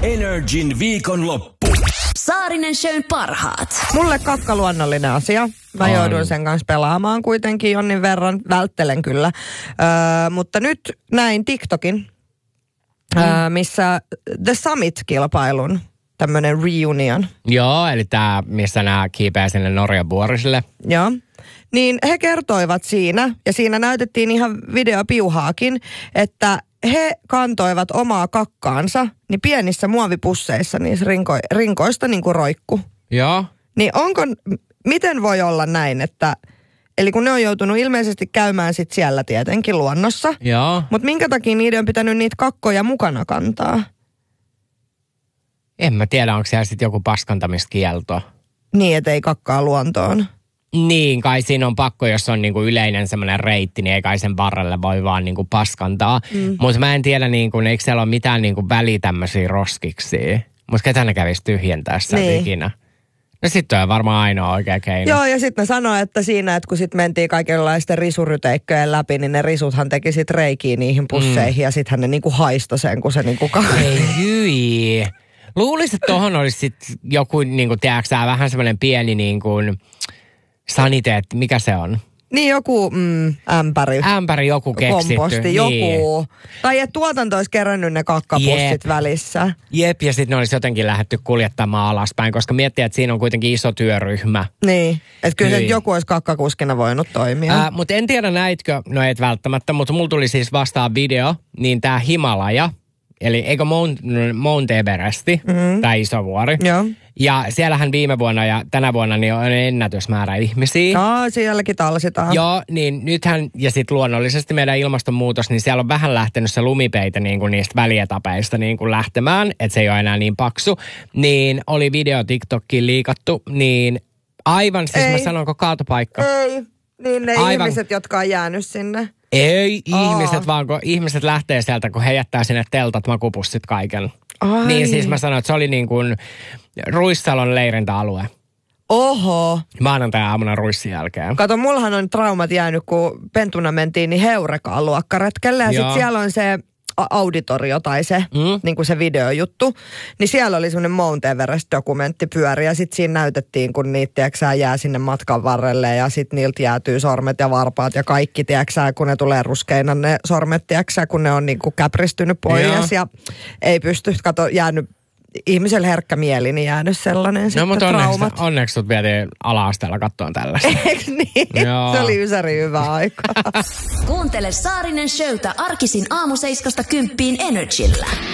Energin viikonloppu. Saarinen Shown parhaat. Mulle kakka luonnollinen asia. Mä jouduin sen kanssa pelaamaan kuitenkin jonnin verran. Välttelen kyllä. Mutta nyt näin TikTokin, missä The Summit-kilpailun tämmönen reunion. Joo, eli tää, missä nämä kiipeää sinne Norjan vuorisille. Joo. Niin he kertoivat siinä, ja siinä näytettiin ihan videopiuhaakin, että he kantoivat omaa kakkaansa niin pienissä muovipusseissa niissä rinkoista niin kuin roikku. Joo. Niin miten voi olla näin, että, eli kun ne on joutunut ilmeisesti käymään sit siellä tietenkin luonnossa. Joo. Mutta minkä takia niiden on pitänyt niitä kakkoja mukana kantaa? En mä tiedä, onko siellä sitten joku paskantamiskielto. Niin, ettei kakkaa luontoon. Niin, kai siinä on pakko, jos on niinku yleinen semmoinen reitti, niin ei kai sen varrelle voi vaan niinku paskantaa. Mutta mä en tiedä, niinku, eikö siellä ole mitään niinku väliä tämmöisiä roskiksi. Mutta ketä ne kävisi tyhjentää sitä ikinä? No sitten on varmaan ainoa oikea keino. Joo, ja sitten ne sanoi, että siinä, että kun sitten mentiin kaikenlaisten risuryteikköjen läpi, niin ne risuthan teki sitten reikiä niihin pusseihin, ja sittenhän ne niinku haistoi sen, kun se niinku Ei hyi. Luulisin, että tohon olisi sitten joku, niinku, tiedätkö vähän semmoinen pieni niinku saniteetti, mikä se on? Niin joku ämpäri. Ämpäri joku keksitty. Komposti, joku. Niin. Tai että tuotanto olisi kerännyt ne kakkapussit välissä. Jep, ja sitten ne olisi jotenkin lähdetty kuljettamaan alaspäin, koska miettii, että siinä on kuitenkin iso työryhmä. Niin, että kyllä se joku olisi kakkakuskina voinut toimia. Mutta en tiedä näitkö, no et välttämättä, mutta mulla tuli siis vastaan video, niin tää Himalaja, eli eikö Mount Everesti, tää iso vuori. Joo. Ja siellähän viime vuonna ja tänä vuonna niin on ennätysmäärä ihmisiä. Sielläkin talsitaan. Joo, niin nythän, ja sitten luonnollisesti meidän ilmastonmuutos, niin siellä on vähän lähtenyt se lumipeite niin kuin niistä välietapeista niin kuin lähtemään, että se ei ole enää niin paksu. Niin oli video TikTokkiin liikattu, niin aivan, siis mä sanonko kaatopaikka? Ei, niin ne aivan. Ihmiset, jotka on jäänyt sinne. Ei ihmiset, vaan kun ihmiset lähtee sieltä, kun he jättää sinne teltat, makupussit, kaiken. Ai. Niin siis mä sanoin, että se oli niin kuin Ruissalon leirintäalue. Oho. Maanantai-aamuna Ruissin jälkeen. Kato, mullahan on traumat jäänyt, kun pentuna mentiin niin Heurekaan luokkaretkelle. Ja sitten siellä on se auditorio tai se, niin kuin se videojuttu. Niin siellä oli semmoinen Mount Everest-dokumentti pyöri. Ja sitten siinä näytettiin, kun niitä, tiedätkö, jää sinne matkan varrelle. Ja sitten niiltä jäätyy sormet ja varpaat ja kaikki, tiedätkö, kun ne tulee ruskeina ne sormet, tiedätkö, kun ne on niin kuin käpristynyt pois. Ja ei pysty, kato, jäänyt ihmisellä herkkä mieli, niin jäänyt sellainen sitten traumat. Onneksi sut vietiin ala-asteella kattoon tällaista. Eikö niin? Joo. Se oli ysäri hyvä aika. Kuuntele Saarinen Showta arkisin aamu 7–10 Energillä.